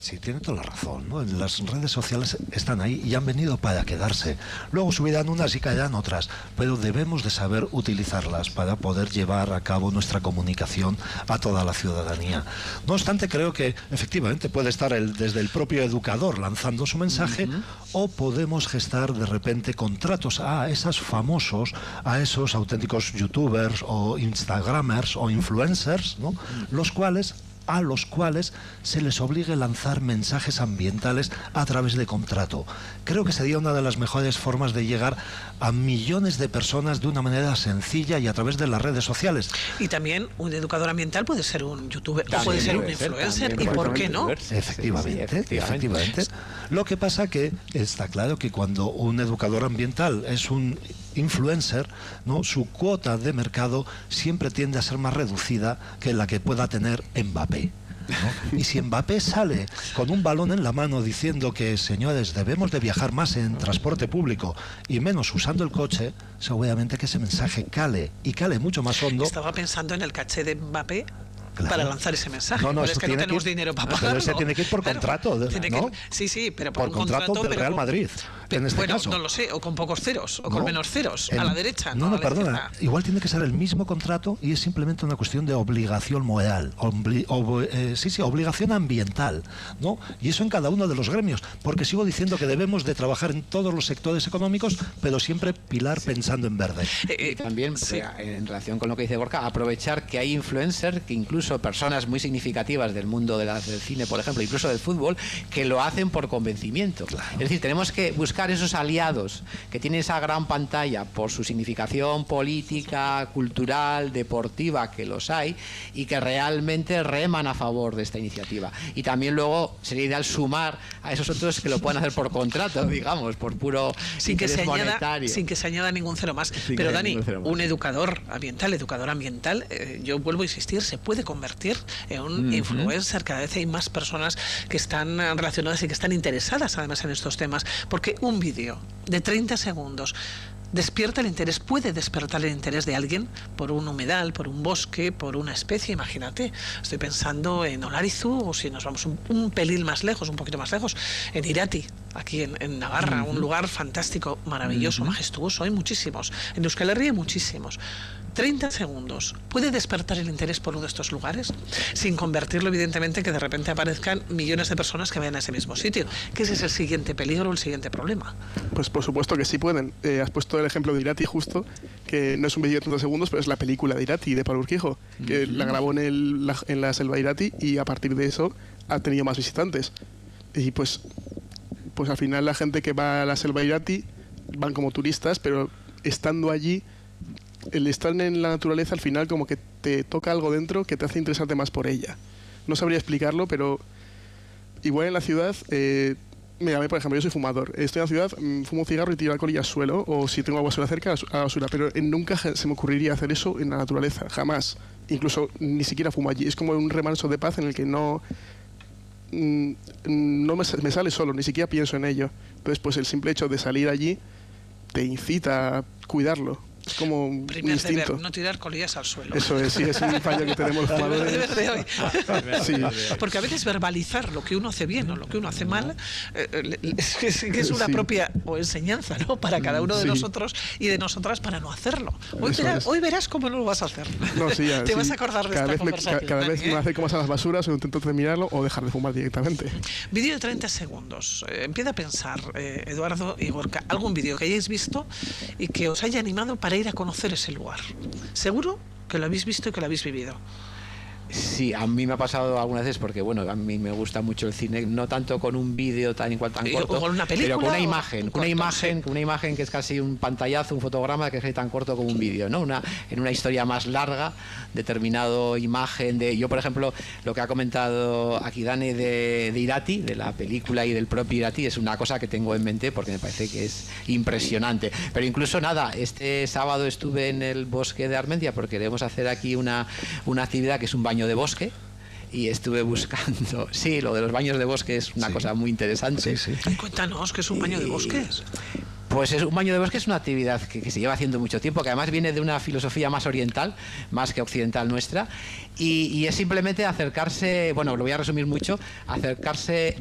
Sí, tiene toda la razón, ¿no? Las redes sociales están ahí y han venido para quedarse. Luego subirán unas y caerán otras, pero debemos de saber utilizarlas para poder llevar a cabo nuestra comunicación a toda la ciudadanía. No obstante, creo que efectivamente puede estar desde el propio educador lanzando su mensaje, o podemos gestar de repente contratos a esos famosos, a esos auténticos youtubers o instagramers o influencers, ¿no? A los cuales se les obligue a lanzar mensajes ambientales a través de contrato. Creo que sería una de las mejores formas de llegar a millones de personas de una manera sencilla y a través de las redes sociales. Y también un educador ambiental puede ser un youtuber, o puede ser un influencer, ¿y por qué no? Efectivamente. Lo que pasa que está claro que cuando un educador ambiental es un influencer, ¿no?, su cuota de mercado siempre tiende a ser más reducida que la que pueda tener Mbappé, ¿no? Y si Mbappé sale con un balón en la mano diciendo que, señores, debemos de viajar más en transporte público y menos usando el coche, seguramente que ese mensaje cale mucho más hondo. Estaba pensando en el caché de Mbappé. Claro. Para lanzar ese mensaje. No, es que no tenemos dinero para pagarlo. Pero ese tiene que ir por contrato, ¿no? Sí, pero por contrato del Real Madrid, en este caso. No lo sé, o con pocos ceros, o con menos ceros, a la derecha. No, perdona. Igual tiene que ser el mismo contrato y es simplemente una cuestión de obligación moral, obligación ambiental, ¿no? Y eso en cada uno de los gremios, porque sigo diciendo que debemos de trabajar en todos los sectores económicos, pero siempre pensando en verde. También, en relación con lo que dice Gorka, aprovechar que hay influencers, que incluso personas muy significativas del mundo del cine, por ejemplo, incluso del fútbol, que lo hacen por convencimiento. Claro. Es decir, tenemos que buscar esos aliados que tienen esa gran pantalla por su significación política, cultural, deportiva, que los hay, y que realmente reman a favor de esta iniciativa. Y también luego sería ideal sumar a esos otros que lo puedan hacer por contrato, digamos, por puro interés monetario. Sin que se añada ningún cero más. Pero Dani, un educador ambiental, yo vuelvo a insistir, se puede convertir en un influencer. Cada vez hay más personas que están relacionadas y que están interesadas además en estos temas, porque un vídeo de 30 segundos despierta el interés, puede despertar el interés de alguien por un humedal, por un bosque, por una especie. Imagínate, estoy pensando en Olarizu, o si nos vamos un pelín más lejos, un poquito más lejos, en Irati, aquí en Navarra, un lugar fantástico, maravilloso, majestuoso. Hay muchísimos, en Euskal Herria hay muchísimos. 30 segundos puede despertar el interés por uno de estos lugares, sin convertirlo evidentemente que de repente aparezcan millones de personas que vayan a ese mismo sitio, que ese es el siguiente peligro, el siguiente problema. Pues por supuesto que sí pueden. Has puesto el ejemplo de Irati justo, que no es un vídeo de 30 segundos, pero es la película de Irati, de Pablo Urquijo, que la grabó en la selva de Irati, y a partir de eso ha tenido más visitantes. Y pues al final la gente que va a la selva de Irati van como turistas, pero estando allí, el estar en la naturaleza al final como que te toca algo dentro que te hace interesarte más por ella. No sabría explicarlo, pero igual en la ciudad, mira, por ejemplo, yo soy fumador, estoy en la ciudad, fumo cigarro y tiro alcohol y al suelo, o si tengo agua basura cerca, a la basura, pero nunca se me ocurriría hacer eso en la naturaleza, jamás. Incluso ni siquiera fumo allí, es como un remanso de paz en el que no me sale solo, ni siquiera pienso en ello. Entonces, pues el simple hecho de salir allí te incita a cuidarlo. Es como un instinto. Deber, no tirar colillas al suelo. Eso es, sí, es un fallo que tenemos los fumadores. Deber de hoy. Sí. Porque a veces verbalizar lo que uno hace bien o lo que uno hace mal es una propia enseñanza, ¿no?, para cada uno de nosotros y de nosotras para no hacerlo. Hoy verás cómo no lo vas a hacer. No, sí, ya, te vas a acordar de esta conversación. Cada vez me acerco más a las basuras o intento terminarlo o dejar de fumar directamente. Vídeo de 30 segundos. Empieza a pensar, Eduardo y Gorka, algún vídeo que hayáis visto y que os haya animado para ir a conocer ese lugar. Seguro que lo habéis visto y que lo habéis vivido. Sí, a mí me ha pasado algunas veces porque, bueno, a mí me gusta mucho el cine, no tanto con un vídeo tan corto, o con una película, pero con una imagen que es casi un pantallazo, un fotograma que es tan corto como un vídeo, ¿no? En una historia más larga, determinado imagen de... Yo, por ejemplo, lo que ha comentado aquí Dani de Irati, de la película y del propio Irati, es una cosa que tengo en mente porque me parece que es impresionante. Pero incluso este sábado estuve en el bosque de Armentia porque debemos hacer aquí una actividad que es un baño de bosque, y estuve buscando, lo de los baños de bosque es una cosa muy interesante. Cuéntanos, ¿qué es un baño de bosque? Pues un baño de bosque es una actividad que se lleva haciendo mucho tiempo, que además viene de una filosofía más oriental, más que occidental nuestra, y es simplemente acercarse, bueno, lo voy a resumir mucho, acercarse